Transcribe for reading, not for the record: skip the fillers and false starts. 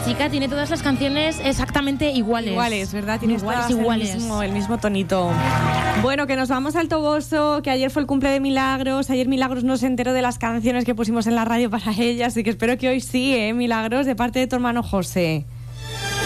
chica tiene todas las canciones exactamente iguales. Iguales, ¿verdad? Tiene iguales. El mismo tonito. Bueno, que nos vamos al Toboso, que ayer fue el cumple de Milagros. Ayer Milagros no se enteró de las canciones que pusimos en la radio para ella, así que espero que hoy sí, Milagros, de parte de tu hermano José.